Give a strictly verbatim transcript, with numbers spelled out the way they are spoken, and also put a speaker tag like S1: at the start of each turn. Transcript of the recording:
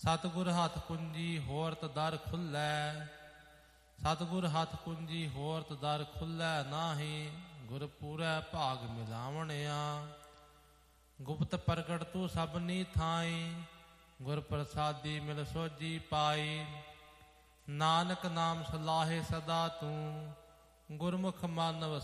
S1: ਸਤਿਗੁਰ ਹੱਥ ਕੁੰਜੀ ਹੋਰਤ ਦਰ ਖੁੱਲੈ। ਸਤਿਗੁਰ ਹੱਥ ਕੁੰਜੀ ਹੋਰਤ ਦਰ ਖੁੱਲੈ ਨਾਹੀ। ਗੁਰ ਪੂਰੈ ਭਾਗ ਮਿਲਾਵਣਿਆ। ਗੁਪਤ ਪ੍ਰਗਟ ਤੂੰ ਸਭਨੀ ਥਾਈ। ਗੁਰ ਪ੍ਰਸਾਦੀ ਮਿਲ ਸੋਝੀ ਪਾਈ। ਨਾਨਕ ਨਾਮ ਸਲਾਹੇ ਸਦਾ ਤੂੰ। ਗੁਰਮੁਖ ਮਾਨਵ